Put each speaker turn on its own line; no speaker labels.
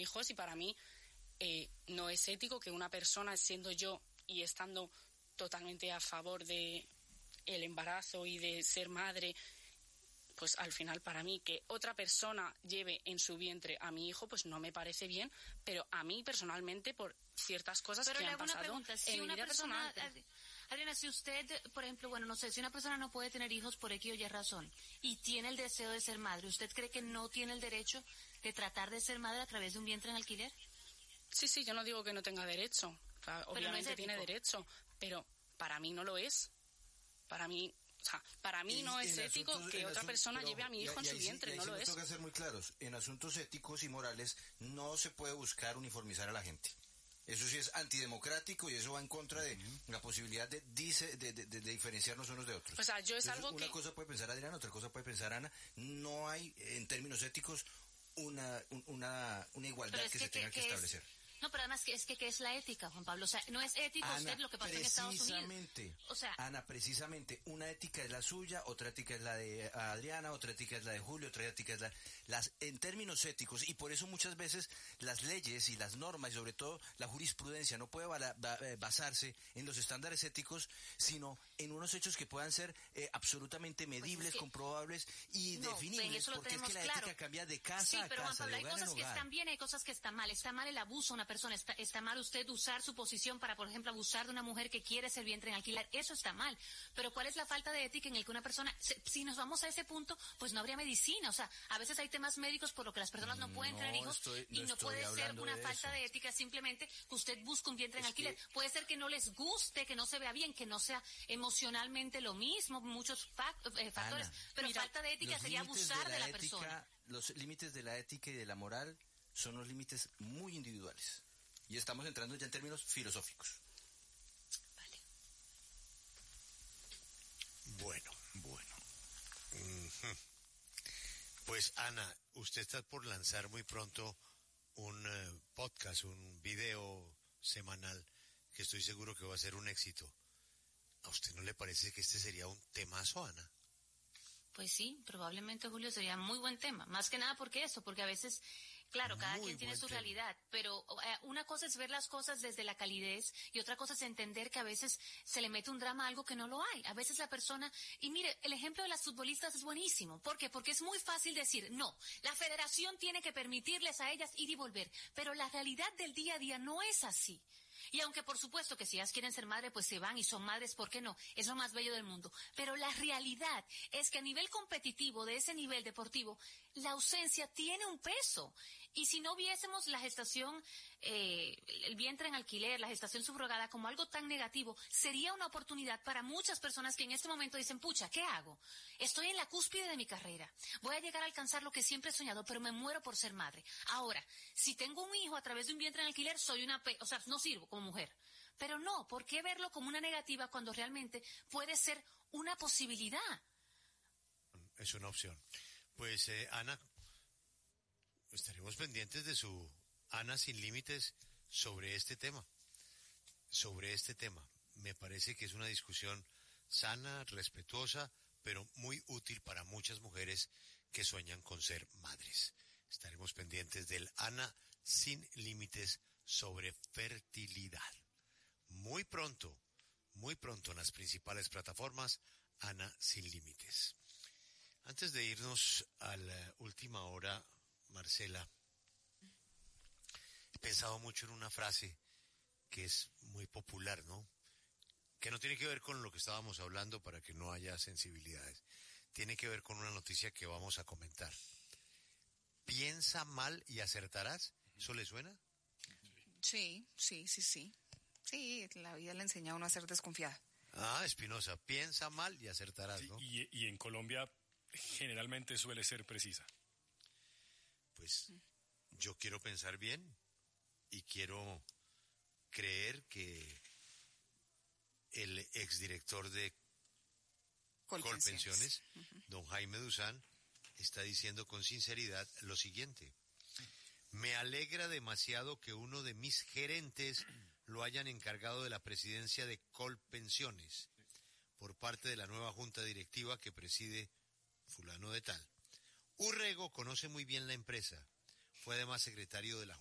hijos y para mí no es ético que una persona, siendo yo y estando totalmente a favor de el embarazo y de ser madre, pues al final para mí que otra persona lleve en su vientre a mi hijo, pues no me parece bien, pero a mí personalmente por ciertas cosas que han pasado
pregunta, si
en mi vida personal.
Adriana, si usted, por ejemplo, bueno, no sé, si una persona no puede tener hijos por X o Y razón y tiene el deseo de ser madre, ¿usted cree que no tiene el derecho de tratar de ser madre a través de un vientre en alquiler?
Sí, yo no digo que no tenga derecho. O sea, obviamente no tiene derecho, pero para mí no lo es. Para mí no es ético que otra persona lleve a mi hijo en su vientre, no lo es.
Tengo que ser muy claros. En asuntos éticos y morales no se puede buscar uniformizar a la gente. Eso sí es antidemocrático y eso va en contra de la posibilidad de diferenciarnos unos de otros.
O sea, yo es
entonces,
algo que...
Una cosa puede pensar Adriana, otra cosa puede pensar Ana. No hay, en términos éticos, una igualdad que se tenga que establecer.
No, pero además ¿qué es la ética, Juan Pablo? O sea, no es ético
Ana,
usted lo que pasa en Estados Unidos.
O sea, Ana, precisamente, una ética es la suya, otra ética es la de Adriana, otra ética es la de Julio, otra ética es en términos éticos, y por eso muchas veces las leyes y las normas, y sobre todo la jurisprudencia, no puede basarse en los estándares éticos, sino en unos hechos que puedan ser absolutamente medibles, comprobables y definibles, porque es que la ética cambia de casa a
pero
casa,
Juan Pablo,
de hogar en hogar.
hay cosas que están bien, hay cosas que están mal. Está mal el abuso a una persona, está mal usted usar su posición para, por ejemplo, abusar de una mujer que quiere ser vientre en alquiler, eso está mal. Pero ¿cuál es la falta de ética en el que una persona, si nos vamos a ese punto, pues no habría medicina? O sea, a veces hay temas médicos por lo que las personas no pueden tener hijos y no puede ser una falta de ética simplemente que usted busque un vientre en alquiler. Puede ser que no les guste, que no se vea bien, que no sea emocionalmente lo mismo, muchos factores,
Ana,
pero falta de ética sería abusar de la persona.
Los límites de la ética y de la moral son los límites muy individuales. Y estamos entrando ya en términos filosóficos.
Vale.
Bueno. Pues Ana, usted está por lanzar muy pronto un podcast, un video semanal que estoy seguro que va a ser un éxito. ¿A usted no le parece que este sería un temazo, Ana?
Pues sí, probablemente, Julio, sería muy buen tema. Más que nada porque a veces, claro, cada quien tiene su realidad, pero una cosa es ver las cosas desde la calidez y otra cosa es entender que a veces se le mete un drama a algo que no lo hay. A veces la persona, y mire, el ejemplo de las futbolistas es buenísimo. ¿Por qué? Porque es muy fácil decir, no, la federación tiene que permitirles a ellas ir y volver, pero la realidad del día a día no es así. Y aunque por supuesto que si ellas quieren ser madre, pues se van y son madres, ¿por qué no? Es lo más bello del mundo. Pero la realidad es que a nivel competitivo, de ese nivel deportivo, la ausencia tiene un peso. Y si no viésemos la gestación, el vientre en alquiler, la gestación subrogada como algo tan negativo, sería una oportunidad para muchas personas que en este momento dicen, pucha, ¿qué hago? Estoy en la cúspide de mi carrera. Voy a llegar a alcanzar lo que siempre he soñado, pero me muero por ser madre. Ahora, si tengo un hijo a través de un vientre en alquiler, no sirvo como mujer. Pero no, ¿por qué verlo como una negativa cuando realmente puede ser una posibilidad?
Es una opción. Pues, Ana, estaremos pendientes de su Ana Sin Límites sobre este tema. Me parece que es una discusión sana, respetuosa, pero muy útil para muchas mujeres que sueñan con ser madres. Estaremos pendientes del Ana Sin Límites sobre fertilidad. Muy pronto en las principales plataformas, Ana Sin Límites. Antes de irnos a la última hora, Marcela, he pensado mucho en una frase que es muy popular, ¿no? Que no tiene que ver con lo que estábamos hablando para que no haya sensibilidades. Tiene que ver con una noticia que vamos a comentar. Piensa mal y acertarás. ¿Eso le suena?
Sí. Sí, la vida le enseña a uno a ser desconfiada.
Espinosa, piensa mal y acertarás, ¿no?
Y en Colombia generalmente suele ser precisa.
Pues yo quiero pensar bien y quiero creer que el exdirector de Colpensiones, don Jaime Duzán, está diciendo con sinceridad lo siguiente: me alegra demasiado que uno de mis gerentes lo hayan encargado de la presidencia de Colpensiones por parte de la nueva junta directiva que preside fulano de tal. Urrego conoce muy bien la empresa, fue además secretario de la